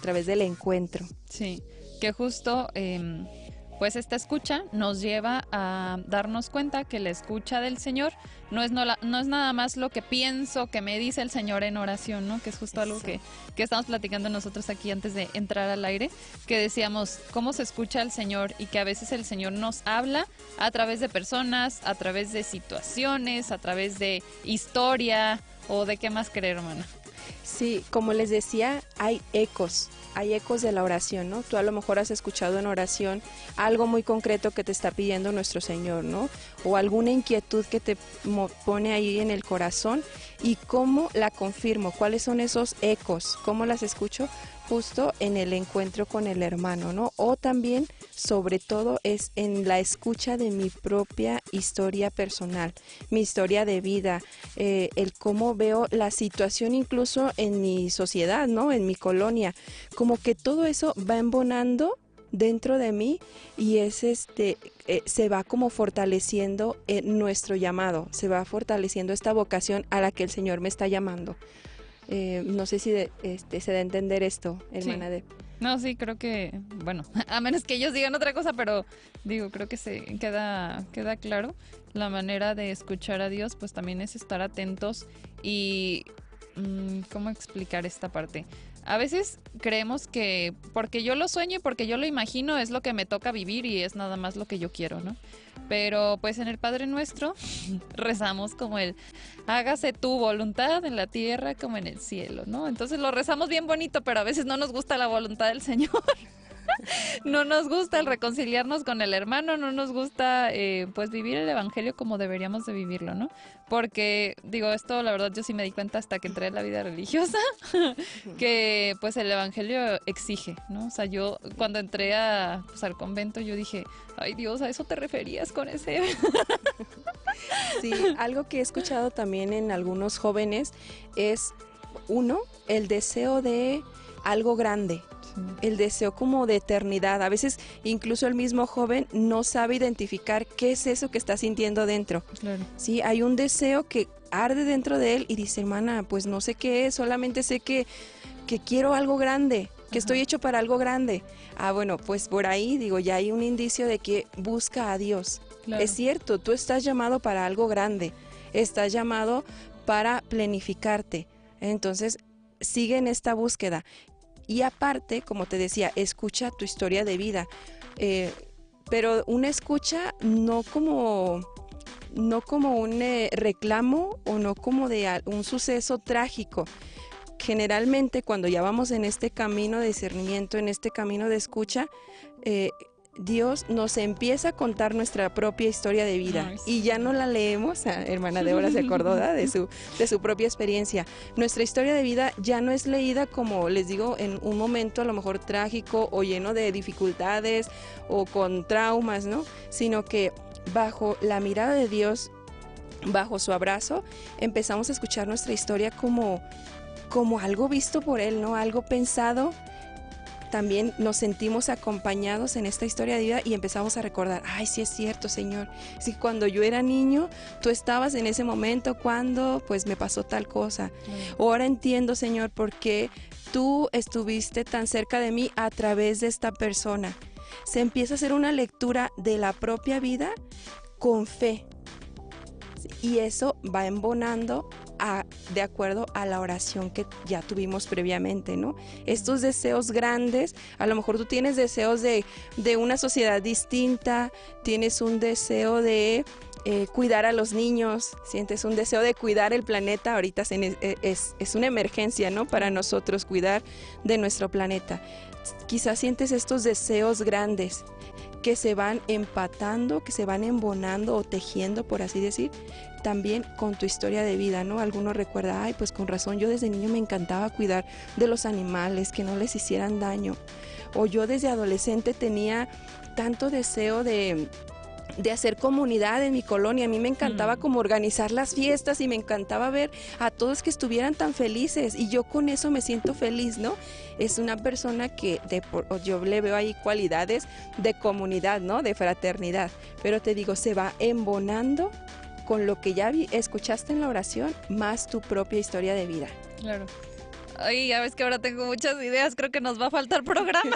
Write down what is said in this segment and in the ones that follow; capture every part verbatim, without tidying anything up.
través del encuentro. Sí, que justo eh, pues esta escucha nos lleva a darnos cuenta que la escucha del Señor no es, no, la, no es nada más lo que pienso que me dice el Señor en oración, ¿no? Que es justo algo que, que estamos platicando nosotros aquí antes de entrar al aire, que decíamos cómo se escucha al Señor y que a veces el Señor nos habla a través de personas, a través de situaciones, a través de historia o de qué más creer, hermana. Sí, como les decía, hay ecos, hay ecos de la oración, ¿no? Tú a lo mejor has escuchado en oración algo muy concreto que te está pidiendo nuestro Señor, ¿no? O alguna inquietud que te pone ahí en el corazón y cómo la confirmo, cuáles son esos ecos, cómo las escucho justo en el encuentro con el hermano, ¿no? O también, sobre todo, es en la escucha de mi propia historia personal, mi historia de vida, eh, el cómo veo la situación incluso en mi sociedad, ¿no? En mi colonia, como que todo eso va embonando dentro de mí y es este eh, se va como fortaleciendo eh, nuestro llamado, se va fortaleciendo esta vocación a la que el Señor me está llamando. Eh, no sé si de, este, se da a entender esto, hermana Sí. de... No, sí, creo que, bueno, a menos que ellos digan otra cosa, pero digo, creo que se queda, queda claro. La manera de escuchar a Dios, pues también es estar atentos y, ¿cómo explicar esta parte? A veces creemos que porque yo lo sueño y porque yo lo imagino es lo que me toca vivir y es nada más lo que yo quiero, ¿no? Pero pues en el Padre Nuestro rezamos como el hágase tu voluntad en la tierra como en el cielo, ¿no? Entonces lo rezamos bien bonito, pero a veces no nos gusta la voluntad del Señor. No nos gusta el reconciliarnos con el hermano, no nos gusta eh, pues vivir el evangelio como deberíamos de vivirlo, ¿no? Porque, digo, esto la verdad yo sí me di cuenta hasta que entré en la vida religiosa, que pues el evangelio exige, ¿no? O sea, yo cuando entré a, pues, al convento yo dije, ay Dios, ¿a eso te referías con ese? Sí, algo que he escuchado también en algunos jóvenes es, uno, el deseo de algo grande. El deseo como de eternidad. A veces incluso el mismo joven no sabe identificar qué es eso que está sintiendo dentro. Claro. Sí, hay un deseo que arde dentro de él y dice, hermana, pues no sé qué es, solamente sé que, que quiero algo grande, que Ajá. estoy hecho para algo grande. Ah, bueno, pues por ahí digo, ya hay un indicio de que busca a Dios. Claro. Es cierto, tú estás llamado para algo grande, estás llamado para planificarte. Entonces, sigue en esta búsqueda. Y aparte, como te decía, escucha tu historia de vida, eh, pero una escucha no como, no como un eh, reclamo o no como de un suceso trágico. Generalmente cuando ya vamos en este camino de discernimiento, en este camino de escucha, eh, Dios nos empieza a contar nuestra propia historia de vida. Ay, sí. Y ya no la leemos, ah, hermana Débora se acordó de su, de su propia experiencia. Nuestra historia de vida ya no es leída como, les digo, en un momento a lo mejor trágico o lleno de dificultades o con traumas, ¿no? Sino que bajo la mirada de Dios, bajo su abrazo, empezamos a escuchar nuestra historia como, como algo visto por Él, ¿no? Algo pensado. También nos sentimos acompañados en esta historia de vida y empezamos a recordar, ay, sí es cierto, Señor, sí, cuando yo era niño, tú estabas en ese momento cuando pues me pasó tal cosa. Mm. Ahora entiendo, Señor, por qué tú estuviste tan cerca de mí a través de esta persona. Se empieza a hacer una lectura de la propia vida con fe y eso va embonando A, de acuerdo a la oración que ya tuvimos previamente, ¿no? Estos deseos grandes, a lo mejor tú tienes deseos de, de una sociedad distinta, tienes un deseo de eh, cuidar a los niños, sientes un deseo de cuidar el planeta, ahorita se, es, es una emergencia, ¿no? Para nosotros cuidar de nuestro planeta. Quizás sientes estos deseos grandes que se van empatando, que se van embonando o tejiendo, por así decir, también con tu historia de vida, ¿no? Algunos recuerdan, ay, pues con razón, yo desde niño me encantaba cuidar de los animales, que no les hicieran daño. O yo desde adolescente tenía tanto deseo de... de hacer comunidad en mi colonia. A mí me encantaba mm. como organizar las fiestas y me encantaba ver a todos que estuvieran tan felices y yo con eso me siento feliz, ¿no? Es una persona que de, yo le veo ahí cualidades de comunidad, ¿no? De fraternidad, pero te digo, se va embonando con lo que ya vi, escuchaste en la oración, más tu propia historia de vida. Claro. Ay, ya ves que ahora tengo muchas ideas, creo que nos va a faltar programa.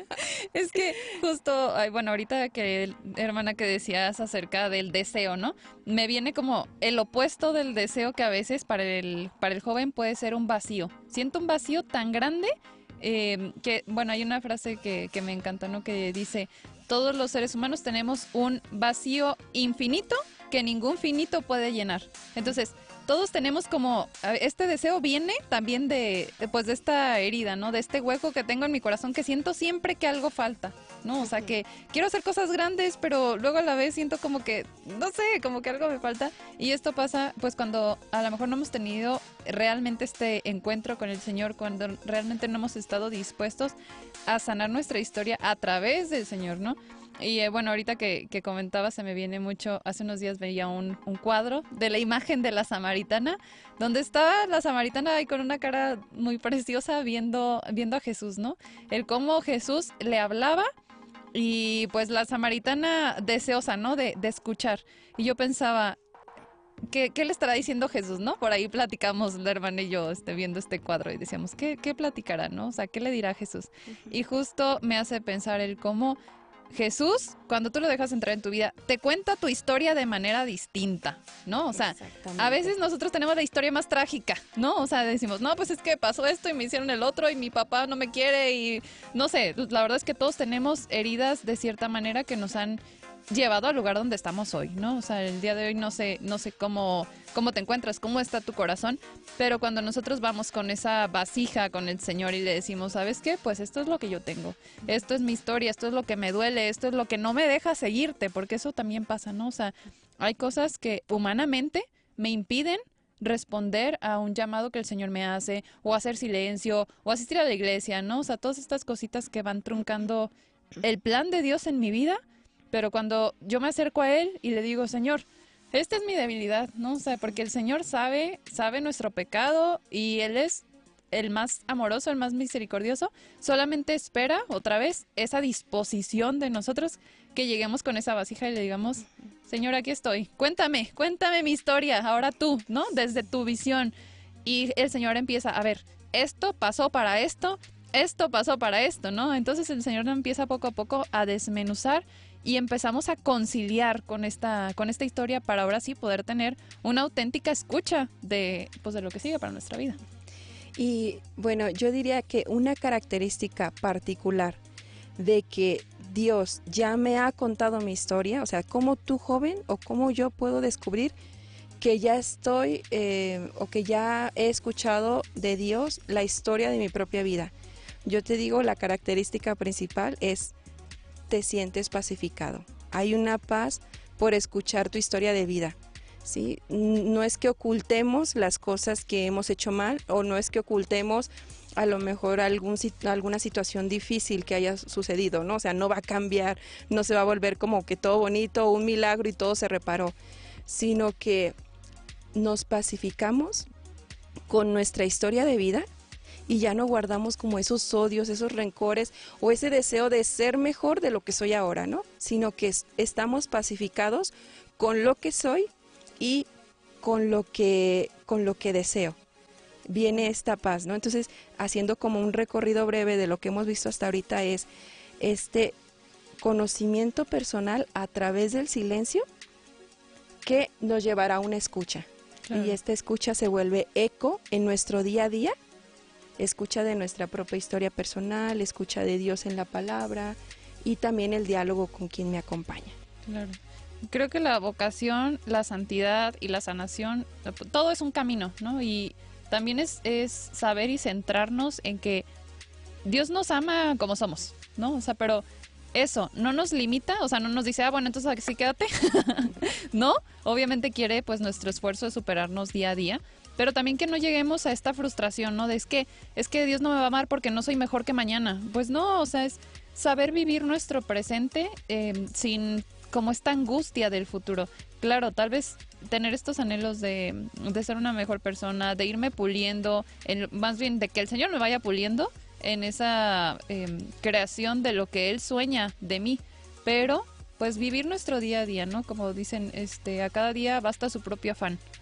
Es que justo, ay, bueno, ahorita que, hermana, que decías acerca del deseo, ¿no? Me viene como el opuesto del deseo, que a veces para el, para el joven puede ser un vacío. Siento un vacío tan grande eh, que, bueno, hay una frase que, que me encanta, ¿no? Que dice, todos los seres humanos tenemos un vacío infinito que ningún finito puede llenar. Entonces, todos tenemos como, este deseo viene también de, de, pues de esta herida, ¿no? De este hueco que tengo en mi corazón, que siento siempre que algo falta, ¿no? O sea, que quiero hacer cosas grandes, pero luego a la vez siento como que, no sé, como que algo me falta. Y esto pasa, pues, cuando a lo mejor no hemos tenido realmente este encuentro con el Señor, cuando realmente no hemos estado dispuestos a sanar nuestra historia a través del Señor, ¿no? Y eh, bueno, ahorita que, que comentaba, se me viene mucho, hace unos días veía un, un cuadro de la imagen de la samaritana, donde estaba la samaritana ahí con una cara muy preciosa viendo, viendo a Jesús, ¿no? El cómo Jesús le hablaba y pues la samaritana deseosa, ¿no? De, de escuchar. Y yo pensaba, ¿qué, qué le estará diciendo Jesús, no? Por ahí platicamos la hermana y yo este, viendo este cuadro y decíamos, ¿qué, qué platicará, no? O sea, ¿qué le dirá Jesús? Uh-huh. Y justo me hace pensar el cómo Jesús, cuando tú lo dejas entrar en tu vida, te cuenta tu historia de manera distinta, ¿no? O sea, a veces nosotros tenemos la historia más trágica, ¿no? O sea, decimos, no, pues es que pasó esto y me hicieron el otro y mi papá no me quiere y no sé, la verdad es que todos tenemos heridas de cierta manera que nos han llevado al lugar donde estamos hoy, ¿no? O sea, el día de hoy no sé, no sé cómo, cómo te encuentras, cómo está tu corazón, pero cuando nosotros vamos con esa vasija con el Señor y le decimos, ¿sabes qué? Pues esto es lo que yo tengo, esto es mi historia, esto es lo que me duele, esto es lo que no me deja seguirte, porque eso también pasa, ¿no? O sea, hay cosas que humanamente me impiden responder a un llamado que el Señor me hace, o hacer silencio, o asistir a la iglesia, ¿no? O sea, todas estas cositas que van truncando el plan de Dios en mi vida. Pero cuando yo me acerco a Él y le digo, Señor, esta es mi debilidad, ¿no? O sea, porque el Señor sabe, sabe nuestro pecado y Él es el más amoroso, el más misericordioso. Solamente espera, otra vez, esa disposición de nosotros que lleguemos con esa vasija y le digamos, Señor, aquí estoy, cuéntame, cuéntame mi historia, ahora tú, ¿no? Desde tu visión. Y el Señor empieza, a ver, esto pasó para esto, esto pasó para esto, ¿no? Entonces el Señor empieza poco a poco a desmenuzar y empezamos a conciliar con esta, con esta historia para ahora sí poder tener una auténtica escucha de, pues, de lo que sigue para nuestra vida. Y bueno, yo diría que una característica particular de que Dios ya me ha contado mi historia, o sea, cómo tú joven o cómo yo puedo descubrir que ya estoy eh, o que ya he escuchado de Dios la historia de mi propia vida. Yo te digo, la característica principal es te sientes pacificado. Hay una paz por escuchar tu historia de vida, ¿sí? No es que ocultemos las cosas que hemos hecho mal o no es que ocultemos a lo mejor algún, alguna situación difícil que haya sucedido, ¿no? O sea, no va a cambiar, no se va a volver como que todo bonito, un milagro y todo se reparó, sino que nos pacificamos con nuestra historia de vida y ya no guardamos como esos odios, esos rencores o ese deseo de ser mejor de lo que soy ahora, ¿no? Sino que es, estamos pacificados con lo que soy y con lo que, con lo que deseo. Viene esta paz, ¿no? Entonces, haciendo como un recorrido breve de lo que hemos visto hasta ahorita es este conocimiento personal a través del silencio que nos llevará a una escucha. Claro. Y esta escucha se vuelve eco en nuestro día a día, escucha de nuestra propia historia personal, escucha de Dios en la palabra y también el diálogo con quien me acompaña. Claro. Creo que la vocación, la santidad y la sanación, todo es un camino, ¿no? Y también es, es saber y centrarnos en que Dios nos ama como somos, ¿no? O sea, pero eso no nos limita, o sea, no nos dice, ah, bueno, entonces así quédate, ¿no? Obviamente quiere, pues, nuestro esfuerzo de superarnos día a día, pero también que no lleguemos a esta frustración, ¿no? De es que, es que Dios no me va a amar porque no soy mejor que mañana. Pues no, o sea, es saber vivir nuestro presente eh, sin como esta angustia del futuro. Claro, tal vez tener estos anhelos de, de ser una mejor persona, de irme puliendo, en, más bien de que el Señor me vaya puliendo en esa eh, creación de lo que Él sueña de mí, pero pues vivir nuestro día a día, ¿no? Como dicen, este, a cada día basta su propio afán.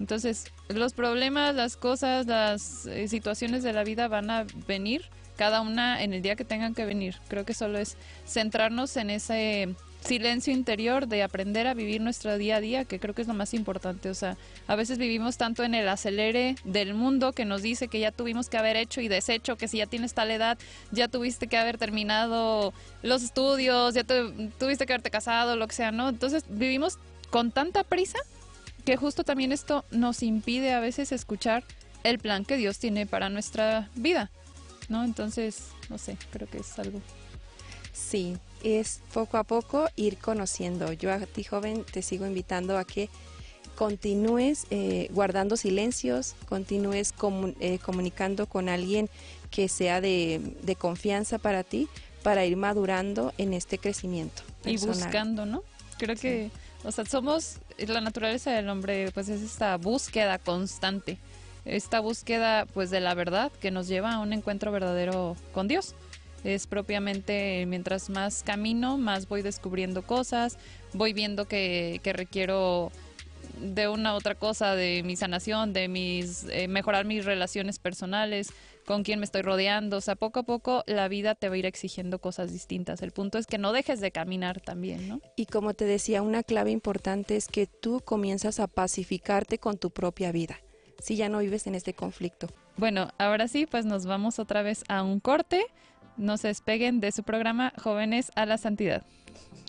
Entonces, los problemas, las cosas, las eh, situaciones de la vida van a venir, cada una en el día que tengan que venir. Creo que solo es centrarnos en ese silencio interior de aprender a vivir nuestro día a día, que creo que es lo más importante. O sea, a veces vivimos tanto en el acelere del mundo que nos dice que ya tuvimos que haber hecho y deshecho, que si ya tienes tal edad, ya tuviste que haber terminado los estudios, ya te, tuviste que haberte casado, lo que sea, ¿no? Entonces vivimos con tanta prisa que justo también esto nos impide a veces escuchar el plan que Dios tiene para nuestra vida, ¿no? Entonces, no sé, creo que es algo. Sí, es poco a poco ir conociendo. Yo a ti, joven, te sigo invitando a que continúes eh, guardando silencios, continúes comun eh, comunicando con alguien que sea de, de confianza para ti, para ir madurando en este crecimiento personal. Y buscando, ¿no? Creo sí. que, o sea, somos, la naturaleza del hombre, pues es esta búsqueda constante, esta búsqueda, pues, de la verdad que nos lleva a un encuentro verdadero con Dios. Es propiamente, mientras más camino, más voy descubriendo cosas, voy viendo que, que requiero de una otra cosa, de mi sanación, de mis eh, mejorar mis relaciones personales, con quién me estoy rodeando. O sea, poco a poco la vida te va a ir exigiendo cosas distintas. El punto es que no dejes de caminar también, ¿no? Y como te decía, una clave importante es que tú comienzas a pacificarte con tu propia vida, si ya no vives en este conflicto. Bueno, ahora sí, pues nos vamos otra vez a un corte. No se despeguen de su programa Jóvenes a la Santidad.